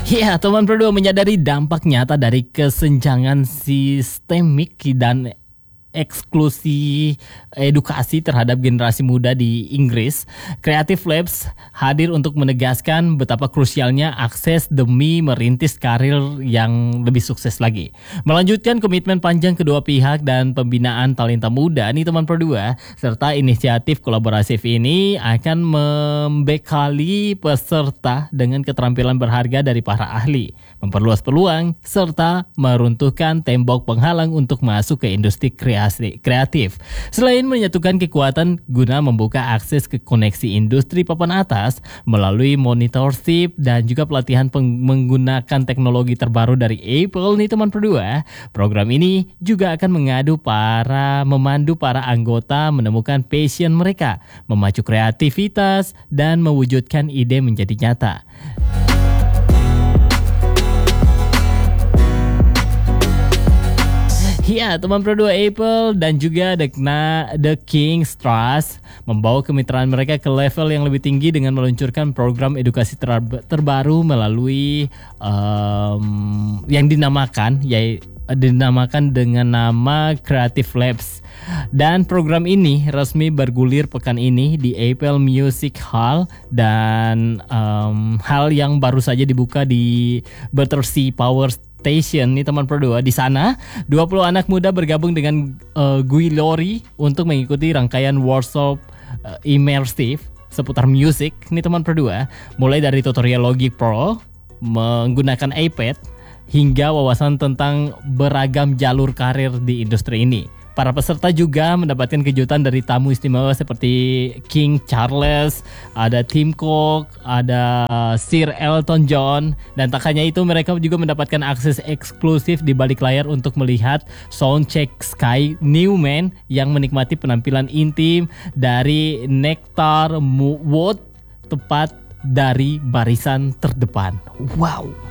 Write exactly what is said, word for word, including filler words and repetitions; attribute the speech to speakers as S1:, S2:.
S1: Ya, teman berdua menyadari dampak nyata dari kesenjangan sistemik dan eksklusi edukasi terhadap generasi muda di Inggris. Creative Labs hadir untuk menegaskan betapa krusialnya akses demi merintis karir yang lebih sukses lagi. Melanjutkan komitmen panjang kedua pihak dan pembinaan talenta muda nih teman berdua, serta inisiatif kolaborasif ini akan membekali peserta dengan keterampilan berharga dari para ahli, memperluas peluang serta meruntuhkan tembok penghalang untuk masuk ke industri kreatif kreatif. Selain menyatukan kekuatan guna membuka akses ke koneksi industri papan atas melalui monitorship dan juga pelatihan menggunakan teknologi terbaru dari Apple nih teman berdua, program ini juga akan mengadu para memandu para anggota menemukan passion mereka, memacu kreativitas dan mewujudkan ide menjadi nyata. Ya, teman berdua Apple dan juga The, The King's Trust membawa kemitraan mereka ke level yang lebih tinggi dengan meluncurkan program edukasi ter terbaru melalui um, yang dinamakan ya dinamakan dengan nama Creative Labs. Dan program ini resmi bergulir pekan ini di Apple Music Hall dan um, hal yang baru saja dibuka di Battersea Power Station nih teman berdua. Di sana dua puluh anak muda bergabung dengan uh, Guy Lori untuk mengikuti rangkaian workshop uh, imersif seputar musik nih teman berdua, mulai dari tutorial Logic Pro menggunakan iPad hingga wawasan tentang beragam jalur karir di industri ini. Para peserta juga mendapatkan kejutan dari tamu istimewa seperti King Charles, ada Tim Cook, ada Sir Elton John, dan tak hanya itu mereka juga mendapatkan akses eksklusif di balik layar untuk melihat soundcheck Sky Newman yang menikmati penampilan intim dari Nectar Wood tepat dari barisan terdepan. Wow.